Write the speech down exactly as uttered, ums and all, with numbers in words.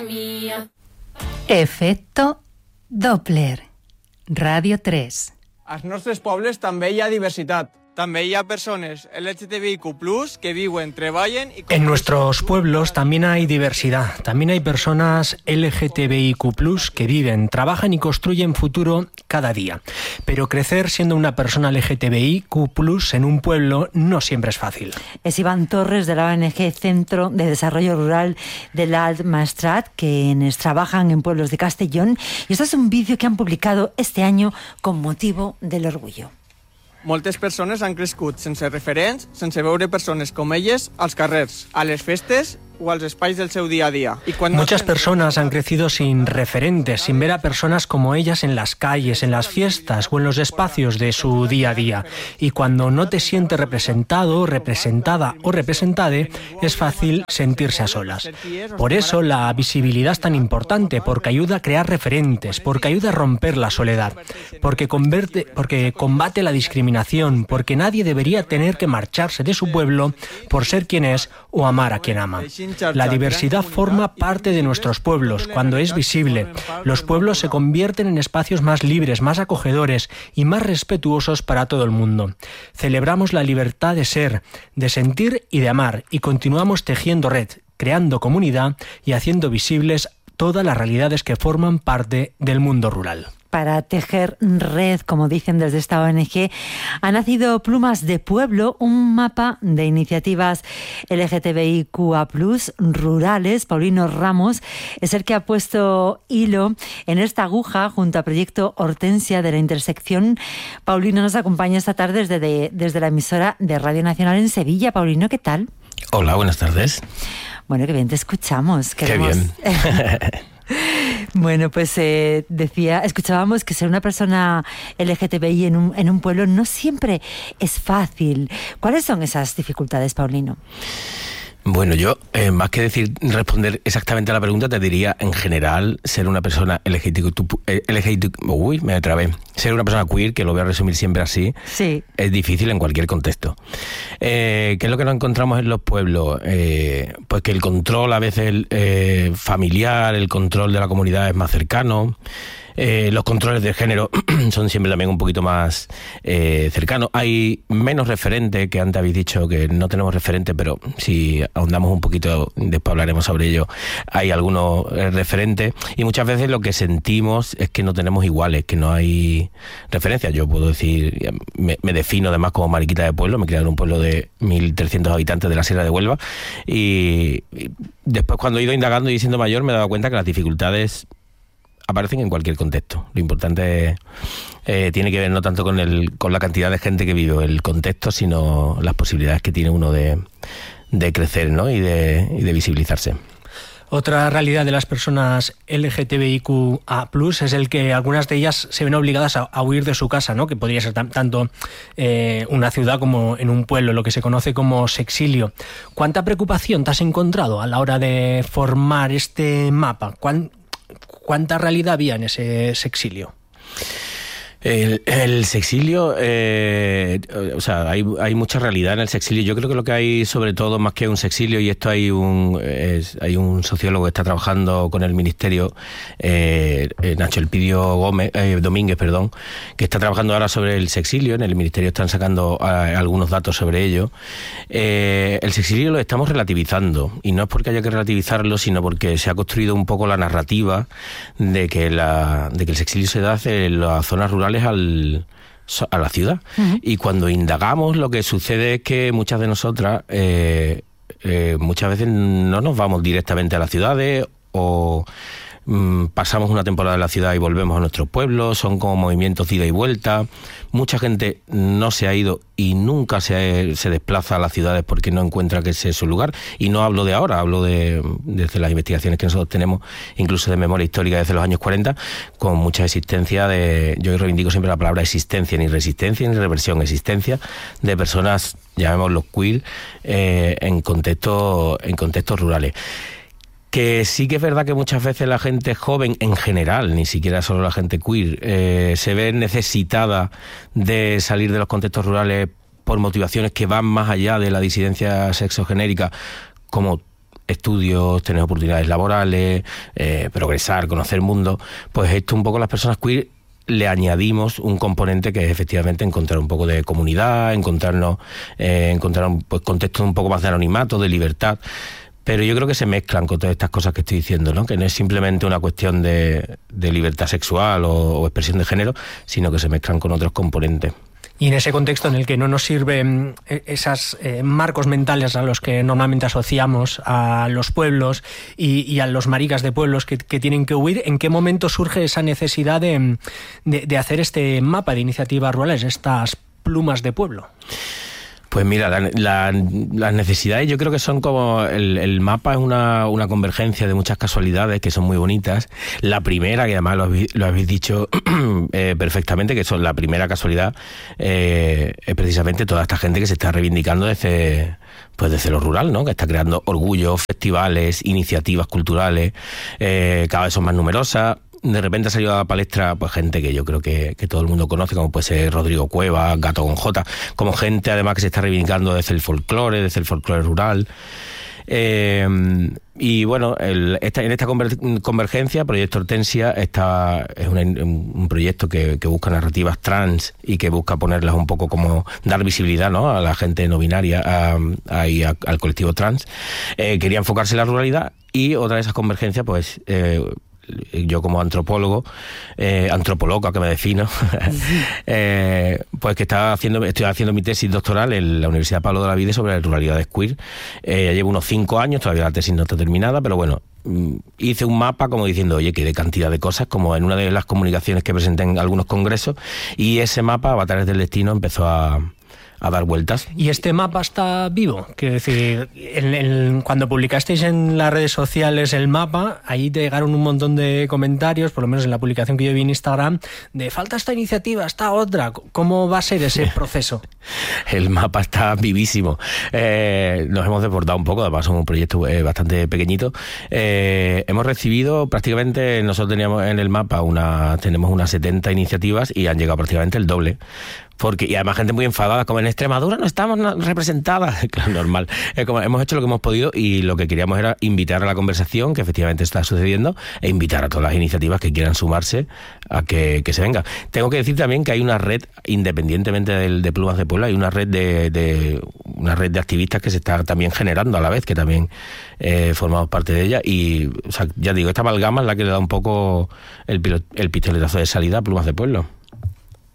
Efecto Doppler. Radio tres. Als nostres pobles també hi ha diversitat. També hi ha persones L G T B I Q plus, que viven, treballen y... En nuestros pueblos también hay diversidad. También hay personas L G T B I Q plus, que viven, trabajan y construyen futuro cada día. Pero crecer siendo una persona L G T B I Q plus en un pueblo no siempre es fácil. Es Iván Torres, de la O N G Centro de Desarrollo Rural del Alt Maestrat, quienes trabajan en pueblos de Castellón. Y esto es un vídeo que han publicado este año con motivo del orgullo. Moltes persones han crescut sense referents, sense veure persones com elles als carrers, a les festes o als espais del seu día a día. Y cuando Muchas personas han crecido sin referentes, sin ver a personas como ellas en las calles, en las fiestas o en los espacios de su día a día. Y cuando no te sientes representado, representada o representade, es fácil sentirse a solas. Por eso la visibilidad es tan importante, porque ayuda a crear referentes, porque ayuda a romper la soledad, porque, converte, porque combate la discriminación, porque nadie debería tener que marcharse de su pueblo por ser quien es o amar a quien ama. La diversidad forma parte de nuestros pueblos cuando es visible. Los pueblos se convierten en espacios más libres, más acogedores y más respetuosos para todo el mundo. Celebramos la libertad de ser, de sentir y de amar, y continuamos tejiendo red, creando comunidad y haciendo visibles todas las realidades que forman parte del mundo rural. Para tejer red, como dicen desde esta O N G, ha nacido Plumas de Pueblo, un mapa de iniciativas L G T B I Q A plus, rurales. Paulino Ramos es el que ha puesto hilo en esta aguja junto a Proyecto Hortensia de la Intersección. Paulino nos acompaña esta tarde desde, desde la emisora de Radio Nacional en Sevilla. Paulino, ¿qué tal? Hola, buenas tardes. Bueno, qué bien te escuchamos. Queremos... Qué bien. Bueno, pues eh, decía, escuchábamos que ser una persona L G T B I en un, en un pueblo no siempre es fácil. ¿Cuáles son esas dificultades, Paulino? Bueno, yo, eh, más que decir responder exactamente a la pregunta, te diría, en general, ser una persona L G B T Q, eh, L G B T Q, uy, me trabé, ser una persona queer, que lo voy a resumir siempre así, sí, es difícil en cualquier contexto. Eh, ¿Qué es lo que nos encontramos en los pueblos? Eh, pues que el control a veces eh, familiar, el control de la comunidad es más cercano. Eh, los controles de género son siempre también un poquito más eh, cercanos. Hay menos referentes, que antes habéis dicho que no tenemos referentes, pero si ahondamos un poquito, después hablaremos sobre ello, hay algunos eh, referentes, y muchas veces lo que sentimos es que no tenemos iguales, que no hay referencias. Yo puedo decir, me, me defino además como mariquita de pueblo, me crié en un pueblo de mil trescientos habitantes de la Sierra de Huelva, y, y después, cuando he ido indagando y siendo mayor, me he dado cuenta que las dificultades aparecen en cualquier contexto. Lo importante eh, tiene que ver no tanto con el con la cantidad de gente que vive el contexto, sino las posibilidades que tiene uno de, de crecer, ¿no? y, de, y de visibilizarse. Otra realidad de las personas L G T B I Q A plus, es el que algunas de ellas se ven obligadas a, a huir de su casa, ¿no? Que podría ser tan, tanto eh, una ciudad como en un pueblo, lo que se conoce como sexilio. ¿Cuánta preocupación te has encontrado a la hora de formar este mapa? ¿Cuán, ¿Cuánta realidad había en ese sexilio? El, el sexilio, eh, o sea, hay, hay mucha realidad en el sexilio. Yo creo que lo que hay, sobre todo, más que un sexilio, y esto hay un es, hay un sociólogo que está trabajando con el ministerio, eh, Nacho Elpidio Gómez, eh, Domínguez, perdón, que está trabajando ahora sobre el sexilio. En el ministerio están sacando eh, algunos datos sobre ello. Eh, el sexilio lo estamos relativizando, y no es porque haya que relativizarlo, sino porque se ha construido un poco la narrativa de que la de que el sexilio se da en las zonas rurales al, a la ciudad. Uh-huh. Y cuando indagamos, lo que sucede es que muchas de nosotras eh, eh, muchas veces no nos vamos directamente a las ciudades, o mm, pasamos una temporada en la ciudad y volvemos a nuestros pueblos. Son como movimientos de ida y vuelta. Mucha gente no se ha ido y nunca se, se desplaza a las ciudades porque no encuentra que ese es su lugar. Y no hablo de ahora, hablo de desde las investigaciones que nosotros tenemos, incluso de memoria histórica desde los años cuarenta, con mucha existencia de, yo reivindico siempre la palabra existencia, ni resistencia ni reversión, existencia de personas, llamémoslos queer, eh, en contextos, en contextos rurales. Que sí que es verdad que muchas veces la gente joven en general, ni siquiera solo la gente queer, eh, se ve necesitada de salir de los contextos rurales por motivaciones que van más allá de la disidencia sexogenérica, como estudios, tener oportunidades laborales, eh, progresar, conocer el mundo, pues esto un poco las personas queer le añadimos un componente que es efectivamente encontrar un poco de comunidad, encontrarnos, eh, encontrar un pues, contexto un poco más de anonimato, de libertad. Pero yo creo que se mezclan con todas estas cosas que estoy diciendo, ¿no? Que no es simplemente una cuestión de, de libertad sexual o, o expresión de género, sino que se mezclan con otros componentes. Y en ese contexto en el que no nos sirven esos eh, marcos mentales a los que normalmente asociamos a los pueblos y, y a los maricas de pueblos que, que tienen que huir, ¿en qué momento surge esa necesidad de, de, de hacer este mapa de iniciativas rurales, estas plumas de pueblo? Pues mira, la, la, las necesidades yo creo que son como... El, el mapa es una, una convergencia de muchas casualidades que son muy bonitas. La primera, que además lo habéis, lo habéis dicho eh, perfectamente, que son la primera casualidad, eh, es precisamente toda esta gente que se está reivindicando desde, pues desde lo rural, ¿no? Que está creando orgullo, festivales, iniciativas culturales, eh, cada vez son más numerosas. De repente ha salido a la palestra pues gente que yo creo que, que todo el mundo conoce, como puede ser Rodrigo Cuevas, Gato con J, como gente además que se está reivindicando desde el folclore, desde el folclore rural. Eh, y bueno, el, esta, en esta conver, convergencia, Proyecto Hortensia está, es una, un proyecto que, que busca narrativas trans y que busca ponerlas un poco como dar visibilidad, ¿no? A la gente no binaria, a, a, y a, al colectivo trans. Eh, quería enfocarse en la ruralidad y otra de esas convergencias, pues... Eh, yo como antropólogo, eh, antropóloga que me defino, eh, pues que estaba haciendo, estoy haciendo mi tesis doctoral en la Universidad Pablo de Olavide sobre ruralidades queer. Eh, ya llevo unos cinco años, todavía la tesis no está terminada, pero bueno, hice un mapa como diciendo, oye, que de cantidad de cosas, como en una de las comunicaciones que presenté en algunos congresos, y ese mapa, Avatares del Destino, empezó a... a dar vueltas. ¿Y este mapa está vivo? Quiero decir, el, el, cuando publicasteis en las redes sociales el mapa, ahí te llegaron un montón de comentarios, por lo menos en la publicación que yo vi en Instagram, de falta esta iniciativa, esta otra. ¿Cómo va a ser ese proceso? El mapa está vivísimo. Eh, nos hemos desbordado un poco, además somos un proyecto eh, bastante pequeñito. Eh, hemos recibido prácticamente, nosotros teníamos en el mapa una, tenemos unas setenta iniciativas y han llegado prácticamente el doble. Porque, y además gente muy enfadada, como en Extremadura no estamos representadas. Claro, normal. Eh, como hemos hecho lo que hemos podido y lo que queríamos era invitar a la conversación, que efectivamente está sucediendo, e invitar a todas las iniciativas que quieran sumarse a que, que se venga. Tengo que decir también que hay una red, independientemente del, de Plumas de Puebla, hay una red de, de una red de activistas que se está también generando a la vez, que también eh, formamos parte de ella. Y o sea, ya digo, esta amalgama es la que le da un poco el, el pistoletazo de salida a Plumas de Puebla.